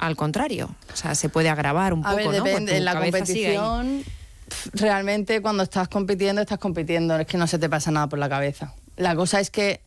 al contrario. O sea, se puede agravar un poco, ver, ¿no? depende. En la competición, realmente cuando estás compitiendo. Es que no se te pasa nada por la cabeza. La cosa es que,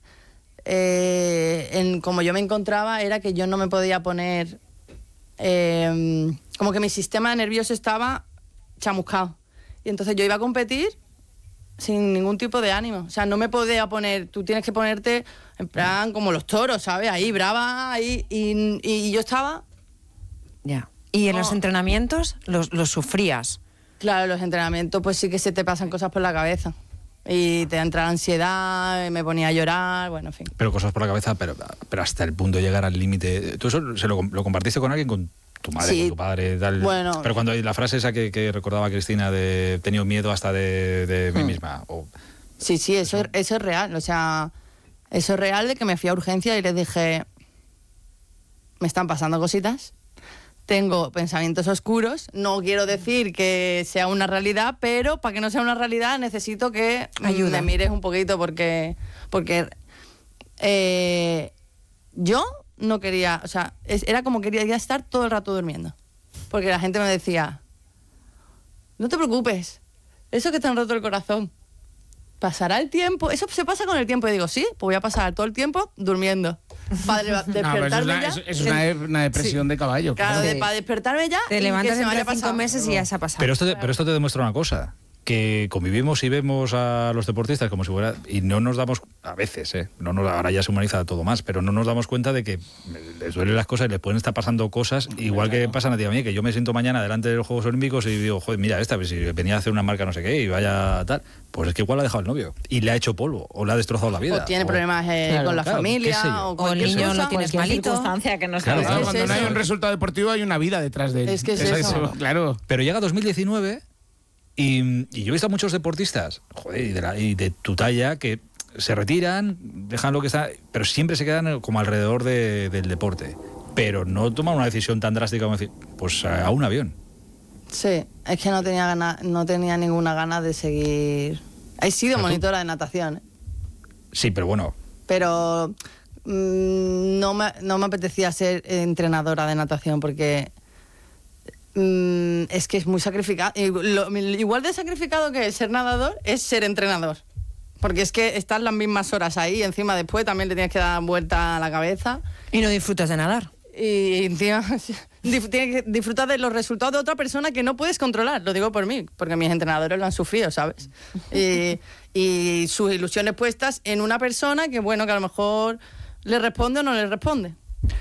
como yo me encontraba, era que yo no me podía poner... como que mi sistema nervioso estaba chamuscado. Y entonces yo iba a competir sin ningún tipo de ánimo. O sea, no me podía poner... Tú tienes que ponerte en plan como los toros, ¿sabes? Ahí, brava, ahí... Y yo estaba... Ya. ¿Y en los entrenamientos los sufrías? Claro, los entrenamientos pues sí que se te pasan cosas por la cabeza. Y te entra la ansiedad, me ponía a llorar, bueno, en fin. Pero cosas por la cabeza, pero hasta el punto de llegar al límite. ¿Tú eso lo compartiste con alguien, con tu madre, sí, con tu padre, tal? Bueno. Pero cuando la frase esa que recordaba Cristina de he tenido miedo hasta de mí misma. Sí, eso es real. O sea, eso es real, de que me fui a urgencia y les dije, me están pasando cositas, tengo pensamientos oscuros, no quiero decir que sea una realidad, pero para que no sea una realidad necesito que me mires un poquito porque yo no quería, o sea, era como quería estar todo el rato durmiendo, porque la gente me decía, no te preocupes, eso que te han roto el corazón, pasará el tiempo, eso se pasa con el tiempo. Y digo, sí, pues voy a pasar todo el tiempo durmiendo. Para despertarme ya. Es una depresión de caballo. Claro, para despertarme ya. Te levantas en 5 meses y ya se ha pasado. Pero esto te demuestra una cosa, que convivimos y vemos a los deportistas como si fuera, y no nos damos, a veces, ahora ya se humaniza todo más, pero no nos damos cuenta de que les duelen las cosas y les pueden estar pasando cosas, igual que pasan a ti y a mí, que yo me siento mañana delante de los Juegos Olímpicos y digo, joder, mira esta, si venía a hacer una marca no sé qué y vaya tal, pues es que igual la ha dejado el novio y le ha hecho polvo o le ha destrozado la vida. O tiene problemas con la familia, o el niño lo tienes malito. Circunstancia que no sabes. Claro, cuando no hay un resultado deportivo hay una vida detrás de él. Es que es eso. Claro. Pero llega 2019 y yo he visto a muchos deportistas, joder, y de tu talla, que se retiran, dejan lo que está, pero siempre se quedan como alrededor del deporte. Pero no toman una decisión tan drástica como decir, pues a un avión. Sí, es que no tenía ninguna gana de seguir. He sido monitora de natación, ¿eh? Sí, pero bueno. Pero no me apetecía ser entrenadora de natación porque es que es muy sacrificado. Igual de sacrificado que ser nadador es ser entrenador. Porque es que estás las mismas horas ahí, encima después también le tienes que dar vuelta a la cabeza. Y no disfrutas de nadar. Y encima tienes que disfrutar de los resultados de otra persona que no puedes controlar. Lo digo por mí, porque mis entrenadores lo han sufrido, ¿sabes? Y sus ilusiones puestas en una persona que, bueno, que a lo mejor le responde o no le responde.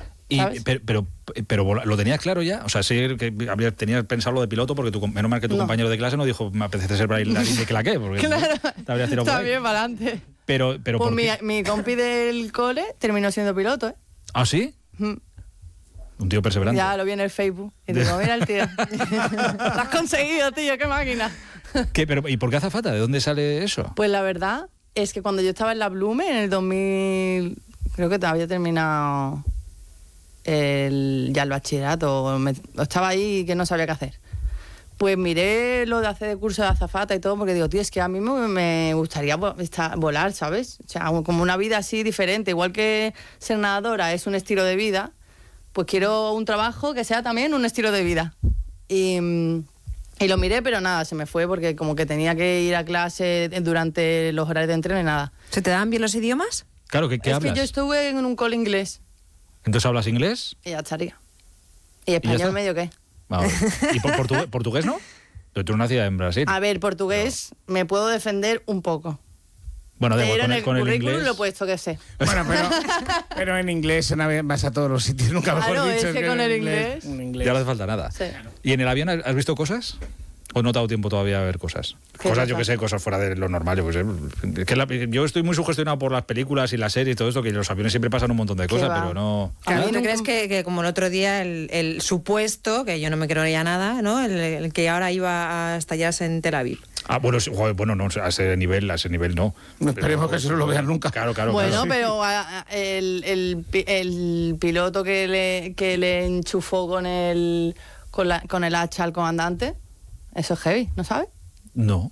Pero lo tenías claro ya, o sea, sí que tenías pensado lo de piloto, porque menos mal que tu compañero de clase no dijo me apetece ser bailarín de claqué, porque claro, te habrías tirado por ahí. Está bien para adelante. Pero pues mi compi del cole terminó siendo piloto, ¿eh? ¿Ah, sí? Un tío perseverante. Ya lo vi en el Facebook y digo, mira el tío, lo has conseguido, tío, qué máquina. ¿Y por qué azafata? ¿De dónde sale eso? Pues la verdad es que cuando yo estaba en la Blume en el 2000, creo que había terminado ya el bachillerato, o estaba ahí que no sabía qué hacer. Pues miré lo de hacer de curso de azafata y todo, porque digo, tío, es que a mí me gustaría volar, ¿sabes? O sea, como una vida así diferente, igual que ser nadadora es un estilo de vida, pues quiero un trabajo que sea también un estilo de vida. Y lo miré, pero nada, se me fue porque como que tenía que ir a clase durante los horarios de entreno y nada. ¿Se te dan bien los idiomas? Claro, ¿qué hablas? Es que yo estuve en un cole inglés. ¿Entonces hablas inglés? Y ya estaría. ¿Y español medio qué? Vamos. ¿Y portugués no? Tú nacida en Brasil. A ver, portugués me puedo defender un poco. Bueno, pero en el con currículum inglés... lo he puesto que sé. Bueno, pero en inglés vas a todos los sitios, nunca mejor claro, dicho. Es que con el inglés... Ya no hace falta nada. Sí. ¿Y en el avión has visto cosas? ¿O no te ha dado tiempo todavía a ver cosas? Cosas, yo que sé, cosas fuera de lo normal. Yo estoy muy sugestionado por las películas y las series y todo esto, que en los aviones siempre pasan un montón de cosas, pero no... Claro, ¿tú crees que como el otro día el supuesto, que yo no me creo ya nada, ¿no? El que ahora iba a estallarse en Tel Aviv? Ah, bueno, no, a ese nivel no. Esperemos que eso no lo vean nunca. Claro. Bueno, claro. pero el piloto que le enchufó con el hacha al comandante, eso es heavy, ¿no sabes? No.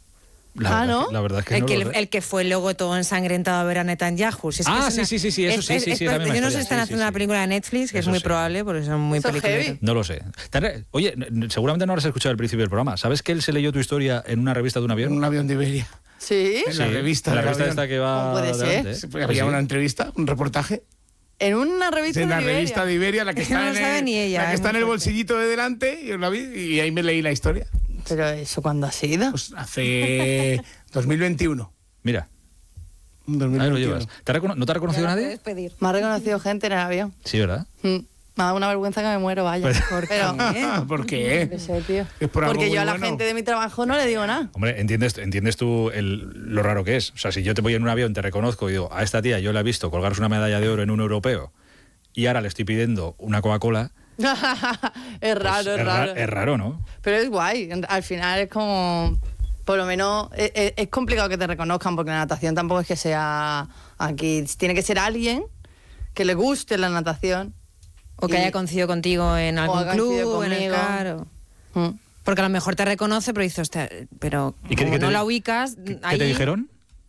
La verdad es que el que fue luego todo ensangrentado a ver a Netanyahu. Si es sí, eso sí, es la misma yo no sé si historia. están haciendo una película de Netflix, que Eso es muy sí. probable, porque son muy peliculeros. No lo sé. Oye, seguramente no habrás escuchado al principio del programa. ¿Sabes que él se leyó tu historia en una revista de un avión? En un avión de Iberia. ¿Sí? En la revista En la del revista avión. esta que va... ¿Cómo puede ser? delante, ¿eh? Sí, pues había una entrevista, un reportaje. En una revista En la de Iberia. revista de Iberia, la que está, No lo sabe ni ella, la que es está en muy el fuerte. bolsillito de delante, yo la vi y ahí me leí la historia. Pero eso, ¿cuándo ha sido? Pues hace 2021. Mira, ahí 2021. lo llevas. ¿No te ha reconocido nadie? Me ha reconocido gente en el avión. Sí, ¿verdad? Me ha dado una vergüenza que me muero, vaya. Pero, ¿Por qué? no sé, tío. Es por algo Porque muy yo a la bueno. gente de mi trabajo no le digo nada. Hombre, entiendes tú lo raro que es. O sea, si yo te voy en un avión, te reconozco y digo, a esta tía yo la he visto colgarse una medalla de oro en un europeo y ahora le estoy pidiendo una Coca-Cola. Es raro, pues es raro. Es raro, ¿no? Pero es guay. Al final es como... Por lo menos es complicado que te reconozcan porque la natación tampoco es que sea aquí. Tiene que ser alguien que le guste la natación. O que Y- haya coincidido contigo en algún haya coincidido club, en el conmigo. CAR. Mm. Porque a lo mejor te reconoce, pero dices, hostia, pero ¿Y qué como te no di- la ubicas, ¿Qué ahí... te dijeron?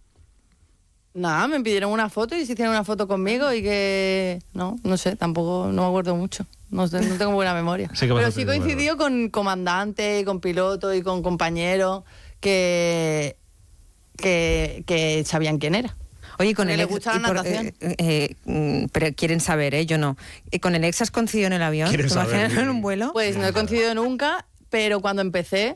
Nada, me pidieron una foto y se hicieron una foto conmigo y que... No sé, tampoco, no me acuerdo mucho. No tengo buena memoria. Sí que vas a Pero sí tener coincidió con comandantes, con pilotos y con compañeros que sabían quién era. Oye, con Porque el le ex, gusta la y por- natación. pero quieren saber, yo no. ¿Con el ex has coincidido en el avión? Quieren ¿Te imaginas saber. en un vuelo? Pues no he coincidido nunca, pero cuando empecé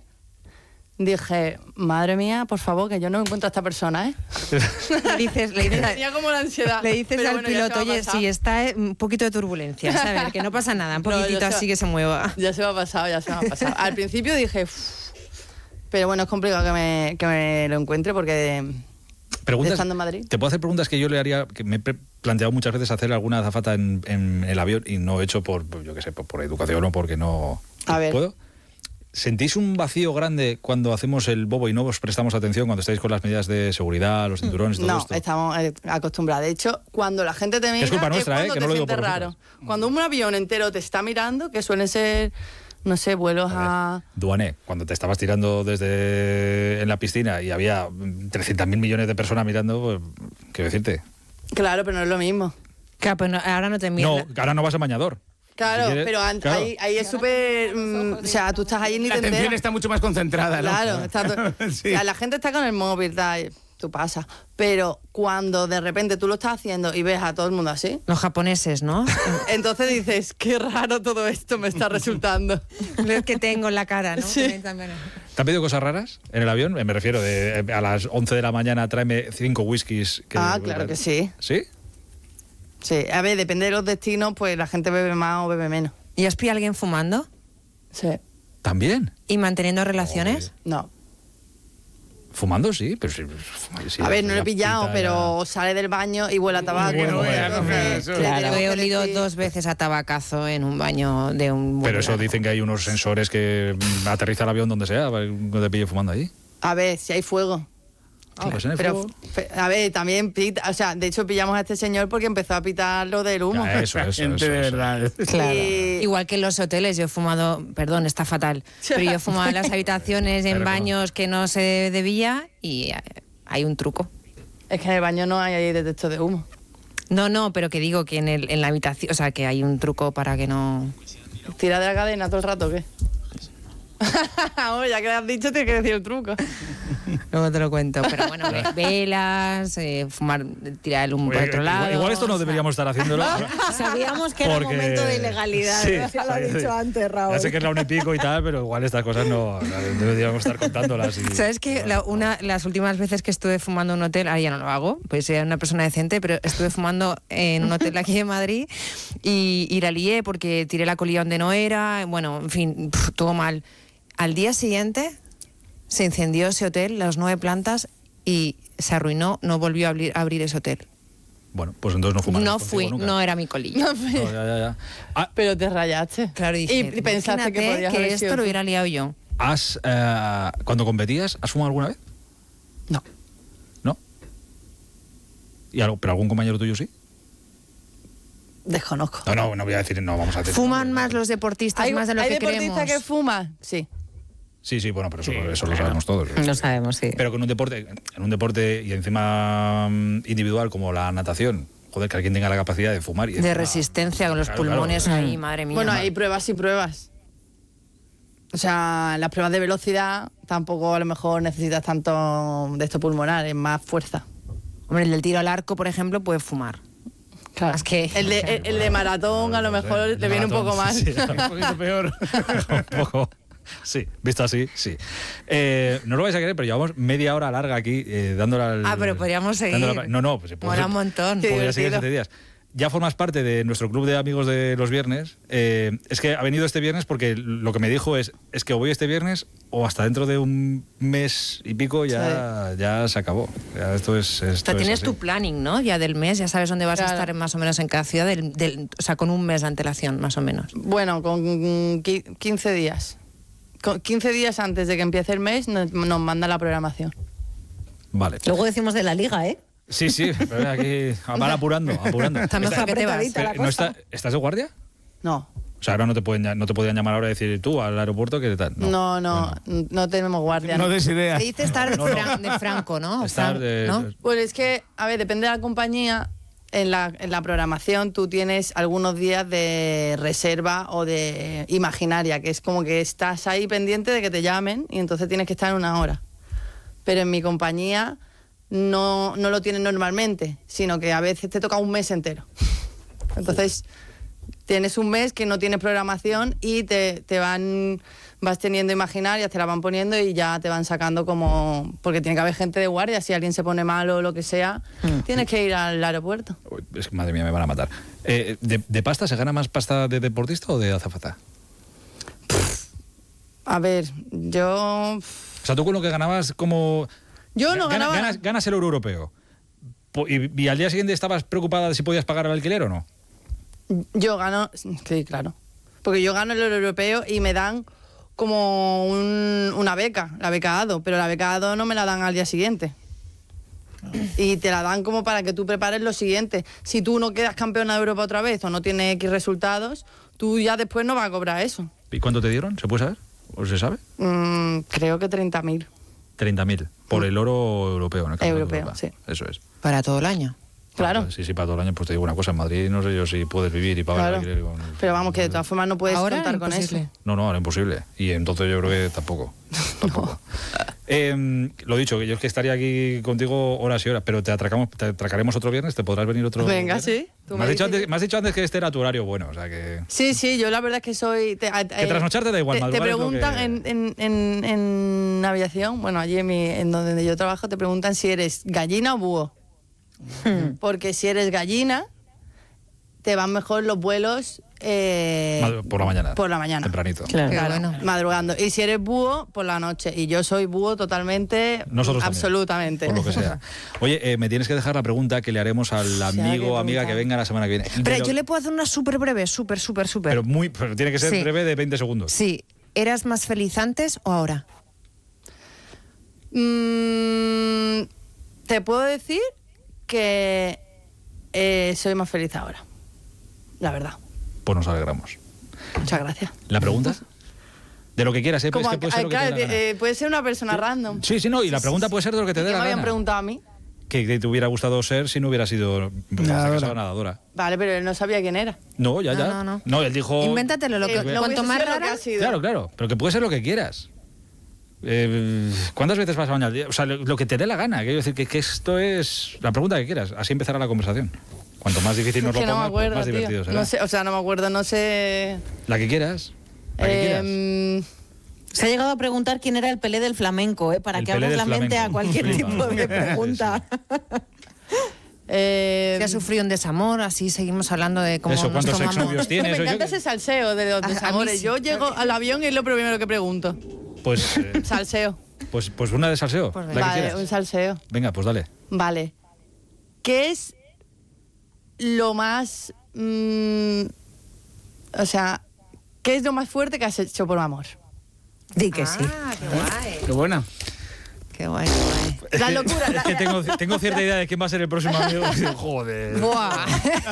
dije, madre mía, por favor, que yo no encuentro a esta persona, ¿eh? le dices Tenía como la ansiedad. le dices Pero al bueno, ya se piloto, me ha oye, pasado. si está un poquito de turbulencia, ¿sabes? Que no pasa nada, un No, ya poquitito se- así que se mueva. Ya se me ha pasado, ya se me ha pasado. Al principio dije, pero bueno, es complicado que me lo encuentre porque estando en Madrid. ¿Te puedo hacer preguntas que yo le haría, que me he planteado muchas veces hacer alguna azafata en el avión y no he hecho yo qué sé, por educación o porque no A ver. puedo? ¿Sentís un vacío grande cuando hacemos el bobo y no os prestamos atención cuando estáis con las medidas de seguridad, los cinturones, todo No, esto? estamos acostumbrados. De hecho, cuando la gente te mira, Es culpa nuestra, cuando que te no lo digo sientes por raro. vosotros. Cuando un avión entero te está mirando, que suelen ser, no sé, vuelos a... Duané, cuando te estabas tirando desde en la piscina y había 300.000 millones de personas mirando, pues, quiero decirte. Claro, pero no es lo mismo. Claro, pero ahora no te miras. No, ahora no vas a bañador. Claro, Si quieres, pero claro. ahí es súper... o sea, tú estás ahí y ni La te atención enteras. está mucho más concentrada, ¿no? Claro, Sí. la gente está con el móvil, tal, tú pasas. Pero cuando de repente tú lo estás haciendo y ves a todo el mundo así, Los japoneses, ¿no? entonces dices, qué raro todo esto me está resultando. Lo que tengo en la cara, ¿no? Sí. También. ¿Te han pedido cosas raras en el avión? Me refiero a las 11 de la mañana tráeme 5 whiskies. Claro que sí. ¿Sí? Sí, a ver, depende de los destinos, pues la gente bebe más o bebe menos. ¿Y has pillado a alguien fumando? Sí. ¿También? ¿Y manteniendo relaciones? No. Fumando, sí, pero sí, A ver, no lo la he pillado, pita pero sale del baño y huele a tabaco. Bueno, entonces, eso. le Claro, tenemos he que olido decir- 2 veces a tabacazo en un baño de un... Pero eso dicen que hay unos sensores que aterriza el avión donde sea, para que no te pille fumando ahí. A ver, si hay fuego. Ah, pues en el Pero, fuego. a ver, también pita, o sea, de hecho pillamos a este señor porque empezó a pitar lo del humo. Ya, eso. Gente de verdad. Claro. Y- Igual que en los hoteles, yo he fumado, perdón, está fatal, pero yo he fumado en las habitaciones, en Pero baños que no se debía y hay un truco. Es que en el baño no hay detector de humo. No, pero que digo que en la habitación, o sea, que hay un truco para que no... ¿Tira de la cadena todo el rato o qué? Hombre, ya que lo has dicho, tienes que decir el truco. Luego te lo cuento, pero bueno, velas, fumar, tirar el humo por otro lado... Igual esto no deberíamos estar haciéndolo. Sabíamos que era un Porque- momento de ilegalidad. Sí, Ya lo ha sí. dicho antes, Raúl. Ya sé que es la una y pico y tal, pero igual estas cosas no deberíamos estar contándolas. ¿Sabes que las últimas veces que estuve fumando en un hotel, ahora ya no lo hago, pues soy una persona decente, pero estuve fumando en un hotel aquí de Madrid y la lié porque tiré la colilla donde no era, bueno, en fin, todo mal. Al día siguiente se incendió ese hotel, las 9 plantas, y se arruinó, no volvió a abrir ese hotel. Bueno, pues entonces no fumarás No contigo fui, nunca. no era mi colilla. No, ya. Ah, Pero te rayaste. Claro, dije, y pensaste que imagínate podías haber esto sido lo tú. hubiera liado yo. cuando competías, ¿has fumado alguna vez? No. ¿No? ¿Pero algún compañero tuyo sí? Desconozco. No voy a decir, no vamos a decir. ¿Fuman más los deportistas, más de lo ¿Hay que deportistas creemos? que fuman? Sí. Sí, bueno, pero eso lo sabemos todos. Lo sabemos, sí. Pero con en un deporte y encima individual como la natación, joder, que alguien tenga la capacidad de fumar. Y de resistencia con los pulmones ahí, madre mía. Bueno, hay pruebas y pruebas. O sea, las pruebas de velocidad tampoco a lo mejor necesitas tanto de esto pulmonar, es más fuerza. Hombre, el del tiro al arco, por ejemplo, puede fumar. Claro. Es que... El de maratón a lo mejor le viene un poco más. Sí, Un poquito peor. un poco. Sí, visto así, sí. No lo vais a creer, pero llevamos media hora larga aquí dándole al... pero podríamos seguir. No, pues se puede. Mola un montón. Qué Podría seguir divertido. 7 días. Ya formas parte de nuestro club de amigos de los viernes. Es que ha venido este viernes porque lo que me dijo es que o voy este viernes o hasta dentro de un mes y pico ya se acabó. Ya esto es O sea, tienes así. tu planning, ¿no? Ya del mes, ya sabes dónde vas a Claro. estar más o menos en cada ciudad, o sea, con un mes de antelación, más o menos. Bueno, con 15 días. Con 15 días antes de que empiece el mes nos manda la programación. Vale. Luego decimos de la liga, ¿eh? Sí, pero aquí van apurando. Está mejor que te vas. apretadita la Pero, ¿no cosa. ¿Estás de guardia? No, O sea, ahora no te podían llamar ahora y decir tú al aeropuerto que tal. no tenemos guardia. No des idea. Se dice estar de franco, ¿no? Estar de- ¿no? Pues es que, a ver, depende de la compañía. En la programación tú tienes algunos días de reserva o de imaginaria, que es como que estás ahí pendiente de que te llamen y entonces tienes que estar en una hora. Pero en mi compañía no lo tienes normalmente, sino que a veces te toca un mes entero. Entonces tienes un mes que no tienes programación y vas teniendo imaginarias, te la van poniendo y ya te van sacando como... Porque tiene que haber gente de guardia, si alguien se pone mal o lo que sea, tienes que ir al aeropuerto. Uy, es que, madre mía, me van a matar. ¿De pasta se gana más pasta de deportista o de azafata? A ver, yo... O sea, tú con lo que ganabas como... Yo no ganaba... Ganas el euro europeo. Y al día siguiente estabas preocupada de si podías pagar el alquiler o no. Yo gano... Sí, claro. Porque yo gano el euro europeo y me dan como una beca, la beca ADO, pero la beca ADO no me la dan al día siguiente. Y te la dan como para que tú prepares lo siguiente. Si tú no quedas campeona de Europa otra vez o no tienes X resultados, tú ya después no vas a cobrar eso. ¿Y cuánto te dieron? ¿Se puede saber? ¿O se sabe? Creo que 30.000. 30.000 por el oro europeo. En el Campeonato de Europeo, Europa. sí. Eso es. Para todo el año. Claro. Sí, para todo el año. Pues te digo una cosa, en Madrid no sé yo si puedes vivir y pagar Claro. el alquiler con... Pero vamos, que de todas formas no puedes Ahora contar con imposible. eso. No, ahora imposible. Y entonces yo creo que tampoco. Lo dicho, que yo es que estaría aquí contigo horas y horas, pero te atracaremos otro viernes, ¿te podrás venir otro Venga, viernes? sí. Tú Me has, dicho dices. me has dicho antes que este era tu horario bueno, o sea que... Sí, yo la verdad es que soy... que trasnocharte da igual, Te madrugar es lo preguntan que- en aviación, bueno, allí en donde yo trabajo, te preguntan si eres gallina o búho. Porque si eres gallina, te van mejor los vuelos... Por la mañana. Por la mañana. Tempranito. Claro. Qué bueno. Madrugando. Y si eres búho, por la noche. Y yo soy búho totalmente, Nosotros también, absolutamente. por lo que sea. Oye, me tienes que dejar la pregunta que le haremos al Sí, ahora amigo o que amiga que preguntar. venga la semana que viene. Pero yo le puedo hacer una súper breve, súper. Pero tiene que ser Sí. breve de 20 segundos. Sí. ¿Eras más feliz antes o ahora? Te puedo decir que soy más feliz ahora. La verdad. Pues nos alegramos. Muchas gracias. ¿La pregunta? De lo que quieras, ¿eh? Pero Como es que puede ser lo que te claro, dé la gana. puede ser una persona random. Sí, no, y la pregunta puede ser de lo que te ¿Y dé que la me habían gana. preguntado a mí? Que te hubiera gustado ser si no hubiera sido nadadora. Vale, pero él no sabía quién era. No, ya. No. No, él dijo... Invéntatelo, No cuanto hubiese más sido lo que rara... ha sido. Claro, pero que puede ser lo que quieras. ¿Cuántas veces vas a bañar al día? O sea, lo que te dé la gana. Quiero decir que esto es la pregunta que quieras. Así empezará la conversación. Cuanto más difícil nos Es lo que no me pongas, pues acuerdo, más tío. divertido será. No sé, o sea, no me acuerdo, no sé. La que quieras. La que quieras. Se ha llegado a preguntar quién era el Pelé del flamenco, ¿eh? Para El que Pelé abras del la mente flamenco. a cualquier Flipa. tipo de pregunta. Si has sufrido un desamor, así seguimos hablando de cómo Eso, nos ¿cuántos tomamos. exnovios tienes? Me O yo encanta qué- ese salseo de los A mí desamores. sí. Yo llego al avión y es lo primero que pregunto. Pues, Salseo. pues una de salseo. Pues la que Vale, quieras. un salseo. Venga, pues dale. Vale. ¿Qué es lo más... o sea, ¿qué es lo más fuerte que has hecho por amor? Di que sí. Ah, qué guay. Qué buena. Qué guay, qué guay. La locura. Es que tengo cierta idea de quién va a ser el próximo amigo. Joder. Buah.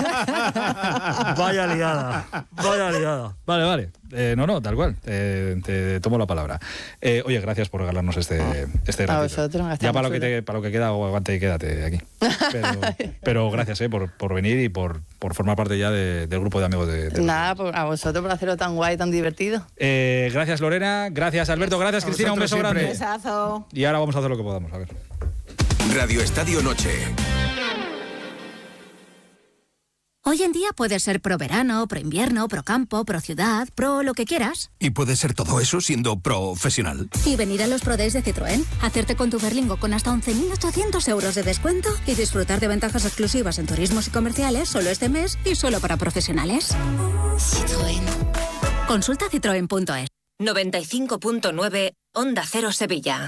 Vaya liada. Vale. No, tal cual. Te tomo la palabra. Oye, gracias por regalarnos este ratito. A vosotros. Ya para lo que queda, aguante y quédate aquí. Pero gracias por venir y por formar parte ya del grupo de amigos de Nada, a vosotros por hacerlo tan guay, tan divertido. Gracias, Lorena. Gracias, Alberto. Gracias, Cristina. Un beso grande. Un besazo. Y ahora vamos a hacer lo que podamos. A ver. Radio Estadio Noche. Hoy en día puedes ser pro verano, pro invierno, pro campo, pro ciudad, pro lo que quieras. Y puede ser todo eso siendo profesional. Y venir a los Pro Days de Citroën, hacerte con tu Berlingo con hasta 11.800 euros de descuento y disfrutar de ventajas exclusivas en turismos y comerciales solo este mes y solo para profesionales. Citroën. Consulta citroen.es. 95.9 Onda Cero Sevilla.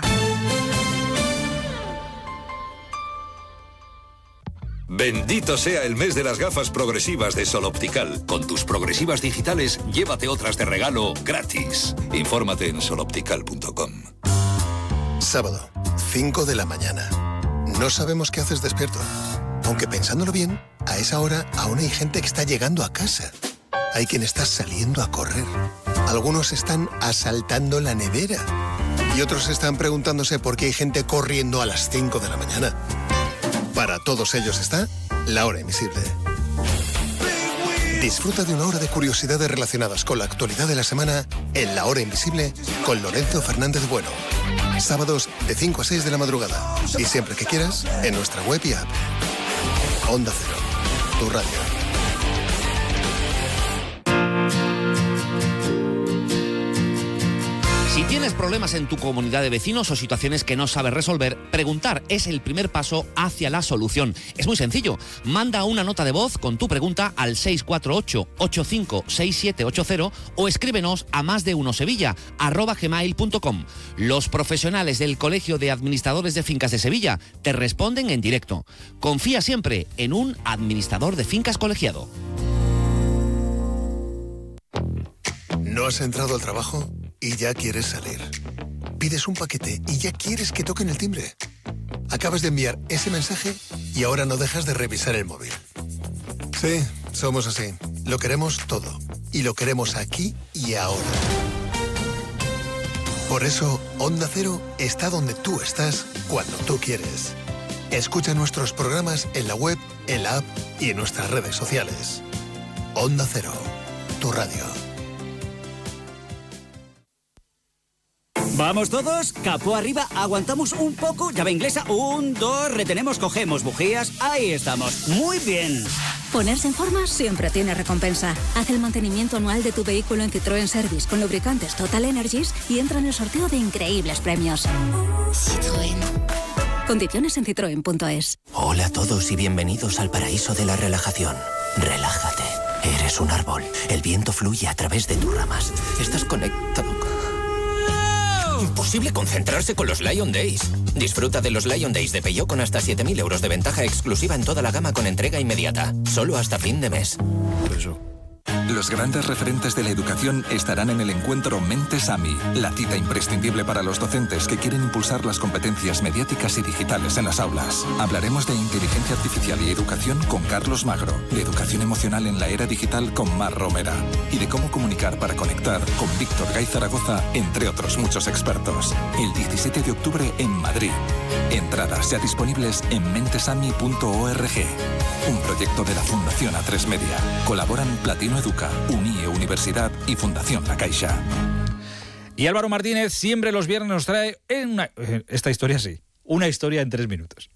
Bendito sea el mes de las gafas progresivas de Sol Optical. Con tus progresivas digitales, llévate otras de regalo gratis. Infórmate en soloptical.com. Sábado, 5 de la mañana. No sabemos qué haces despierto. Aunque pensándolo bien, a esa hora aún hay gente que está llegando a casa. Hay quien está saliendo a correr. Algunos están asaltando la nevera. Y otros están preguntándose por qué hay gente corriendo a las 5 de la mañana. Para todos ellos está La Hora Invisible. Disfruta de una hora de curiosidades relacionadas con la actualidad de la semana en La Hora Invisible con Lorenzo Fernández Bueno. Sábados de 5 a 6 de la madrugada. Y siempre que quieras, en nuestra web y app. Onda Cero, tu radio. Si tienes problemas en tu comunidad de vecinos o situaciones que no sabes resolver, preguntar es el primer paso hacia la solución. Es muy sencillo. Manda una nota de voz con tu pregunta al 648-856780 o escríbenos a másdeunosevilla@gmail.com. Los profesionales del Colegio de Administradores de Fincas de Sevilla te responden en directo. Confía siempre en un administrador de fincas colegiado. ¿No has entrado al trabajo y ya quieres salir? Pides un paquete y ya quieres que toquen el timbre. Acabas de enviar ese mensaje y ahora no dejas de revisar el móvil. Sí, somos así. Lo queremos todo. Y lo queremos aquí y ahora. Por eso, Onda Cero está donde tú estás cuando tú quieres. Escucha nuestros programas en la web, en la app y en nuestras redes sociales. Onda Cero, tu radio. ¿Vamos todos? Capó arriba, aguantamos un poco, llave inglesa, 1, 2, retenemos, cogemos, bujías, ahí estamos. Muy bien. Ponerse en forma siempre tiene recompensa. Haz el mantenimiento anual de tu vehículo en Citroën Service con lubricantes Total Energies y entra en el sorteo de increíbles premios. Citroën. Condiciones en citroen.es. Hola a todos y bienvenidos al paraíso de la relajación. Relájate. Eres un árbol. El viento fluye a través de tus ramas. Estás conectado. Imposible concentrarse con los Lion Days. Disfruta de los Lion Days de Peugeot con hasta 7.000 euros de ventaja exclusiva en toda la gama con entrega inmediata. Solo hasta fin de mes. Los grandes referentes de la educación estarán en el encuentro Mentes AMI, la cita imprescindible para los docentes que quieren impulsar las competencias mediáticas y digitales en las aulas. Hablaremos de inteligencia artificial y educación con Carlos Magro, de educación emocional en la era digital con Mar Romera y de cómo comunicar para conectar con Víctor Gay Zaragoza, entre otros muchos expertos. El 17 de octubre en Madrid. Entradas ya disponibles en mentesami.org. Un proyecto de la Fundación A3 Media. Colaboran Platino Educa, UNIE Universidad y Fundación La Caixa. Y Álvaro Martínez siempre los viernes nos trae esta historia, sí, una historia en 3 minutos.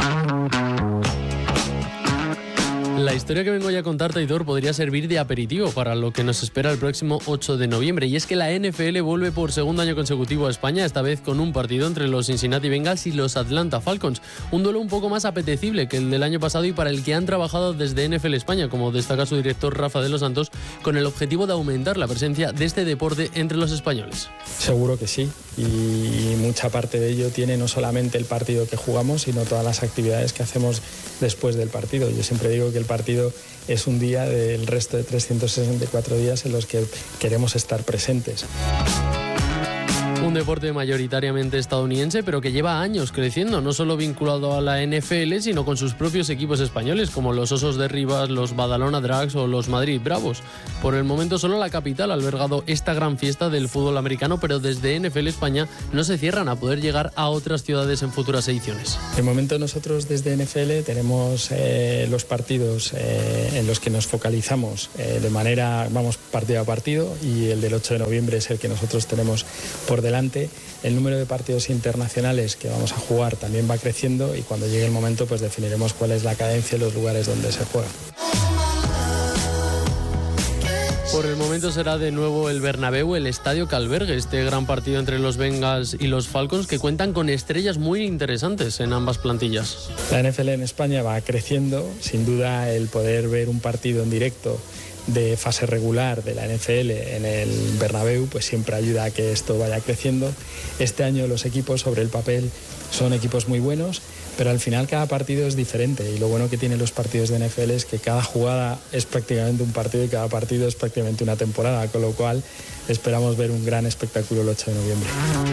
La historia que vengo ya a contarte, Aitor, podría servir de aperitivo para lo que nos espera el próximo 8 de noviembre. Y es que la NFL vuelve por segundo año consecutivo a España, esta vez con un partido entre los Cincinnati Bengals y los Atlanta Falcons. Un duelo un poco más apetecible que el del año pasado y para el que han trabajado desde NFL España, como destaca su director Rafa de los Santos, con el objetivo de aumentar la presencia de este deporte entre los españoles. Seguro que sí. Y mucha parte de ello tiene no solamente el partido que jugamos, sino todas las actividades que hacemos después del partido. Yo siempre digo que el partido es un día del resto de 364 días en los que queremos estar presentes. Un deporte mayoritariamente estadounidense, pero que lleva años creciendo, no solo vinculado a la NFL, sino con sus propios equipos españoles, como los Osos de Rivas, los Badalona Drags o los Madrid Bravos. Por el momento solo la capital ha albergado esta gran fiesta del fútbol americano, pero desde NFL España no se cierran a poder llegar a otras ciudades en futuras ediciones. De momento nosotros desde NFL tenemos los partidos en los que nos focalizamos de manera, vamos partido a partido, y el del 8 de noviembre es el que nosotros tenemos por delante. El número de partidos internacionales que vamos a jugar también va creciendo y cuando llegue el momento pues definiremos cuál es la cadencia y los lugares donde se juega. Por el momento será de nuevo el Bernabéu, el estadio que albergue este gran partido entre los Bengals y los Falcons, que cuentan con estrellas muy interesantes en ambas plantillas. La NFL en España va creciendo, sin duda el poder ver un partido en directo de fase regular de la NFL en el Bernabéu pues siempre ayuda a que esto vaya creciendo. Este año los equipos sobre el papel son equipos muy buenos, pero al final cada partido es diferente y lo bueno que tienen los partidos de NFL es que cada jugada es prácticamente un partido y cada partido es prácticamente una temporada, con lo cual esperamos ver un gran espectáculo el 8 de noviembre.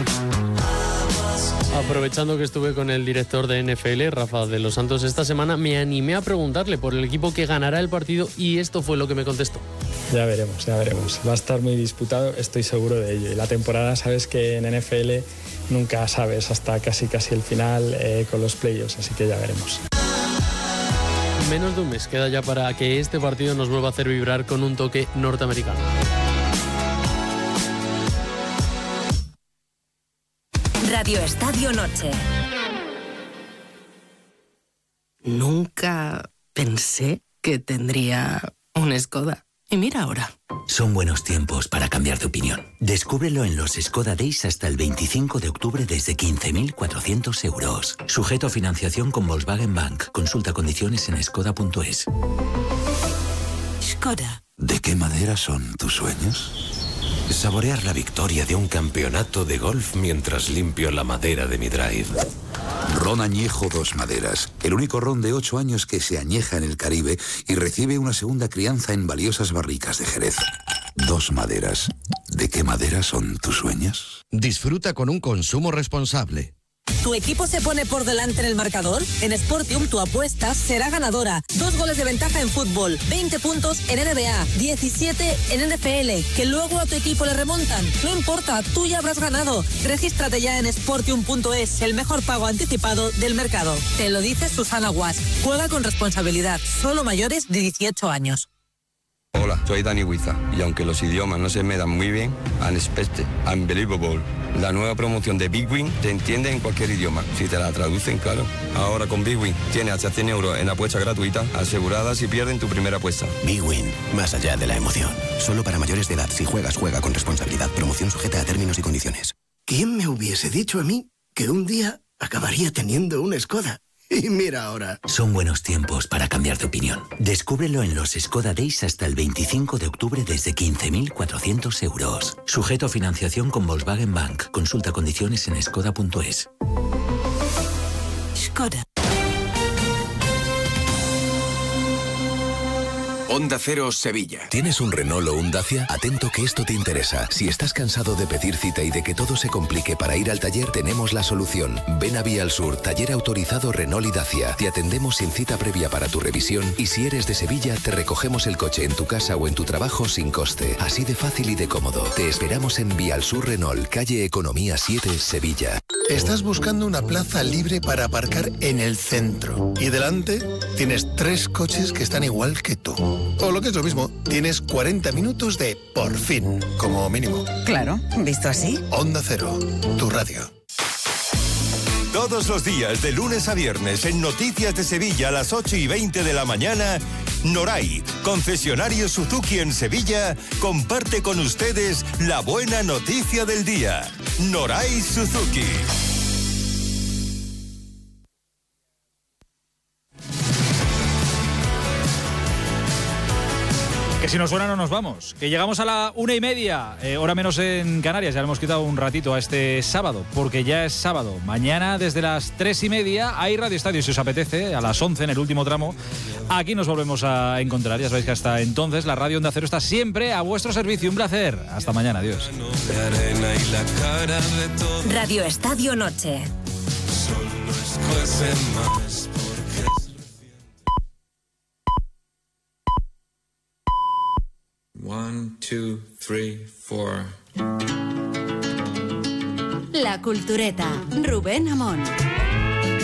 Aprovechando que estuve con el director de NFL, Rafa de los Santos, esta semana me animé a preguntarle por el equipo que ganará el partido y esto fue lo que me contestó. Ya veremos, ya veremos. Va a estar muy disputado, estoy seguro de ello. Y la temporada, sabes que en NFL nunca sabes hasta casi el final con los playoffs, así que ya veremos. Menos de un mes queda ya para que este partido nos vuelva a hacer vibrar con un toque norteamericano. Radio Estadio Noche. Nunca pensé que tendría un Skoda. Y mira ahora. Son buenos tiempos para cambiar de opinión. Descúbrelo en los Skoda Days hasta el 25 de octubre desde 15.400 euros. Sujeto a financiación con Volkswagen Bank. Consulta condiciones en skoda.es. Skoda. ¿De qué madera son tus sueños? Saborear la victoria de un campeonato de golf mientras limpio la madera de mi drive. Ron Añejo Dos Maderas, el único ron de 8 años que se añeja en el Caribe y recibe una segunda crianza en valiosas barricas de Jerez. Dos Maderas. ¿De qué madera son tus sueños? Disfruta con un consumo responsable. ¿Tu equipo se pone por delante en el marcador? En Sportium tu apuesta será ganadora. 2 goles de ventaja en fútbol, 20 puntos en NBA, 17 en NFL, que luego a tu equipo le remontan. No importa, tú ya habrás ganado. Regístrate ya en Sportium.es, el mejor pago anticipado del mercado. Te lo dice Susana Guas. Juega con responsabilidad, solo mayores de 18 años. Hola, soy Dani Huiza y aunque los idiomas no se me dan muy bien, Unexpected, Unbelievable, la nueva promoción de Big Win te entiende en cualquier idioma, si te la traducen, claro. Ahora con Big Win tienes hasta 100 euros en apuestas gratuitas aseguradas si pierden tu primera apuesta. Big Win, más allá de la emoción. Solo para mayores de edad. Si juegas, juega con responsabilidad. Promoción sujeta a términos y condiciones. ¿Quién me hubiese dicho a mí que un día acabaría teniendo un Skoda? Y mira ahora. Son buenos tiempos para cambiar de opinión. Descúbrelo en los Skoda Days hasta el 25 de octubre desde 15.400 euros. Sujeto a financiación con Volkswagen Bank. Consulta condiciones en skoda.es. Skoda. Onda Cero Sevilla. ¿Tienes un Renault o un Dacia? Atento que esto te interesa. Si estás cansado de pedir cita y de que todo se complique para ir al taller, tenemos la solución. Ven a Vía al Sur, taller autorizado Renault y Dacia. Te atendemos sin cita previa para tu revisión y si eres de Sevilla, te recogemos el coche en tu casa o en tu trabajo sin coste. Así de fácil y de cómodo. Te esperamos en Vía al Sur Renault, calle Economía 7, Sevilla. Estás buscando una plaza libre para aparcar en el centro y delante tienes 3 coches que están igual que tú. O lo que es lo mismo, tienes 40 minutos de por fin, como mínimo. Claro, visto así. Onda Cero, tu radio. Todos los días, de lunes a viernes, en Noticias de Sevilla a las 8:20 de la mañana, Noray, concesionario Suzuki en Sevilla, comparte con ustedes la buena noticia del día. Noray Suzuki. Que si nos suena no nos vamos. Que llegamos a la 1:30, hora menos en Canarias. Ya le hemos quitado un ratito a este sábado, porque ya es sábado. Mañana desde las 3:30 hay Radio Estadio, si os apetece, a las 11 en el último tramo. Aquí nos volvemos a encontrar. Ya sabéis que hasta entonces la Radio Onda Cero está siempre a vuestro servicio. Un placer. Hasta mañana. Adiós. Radio Estadio Noche. One, two, three, four. La Cultureta, Rubén Amón.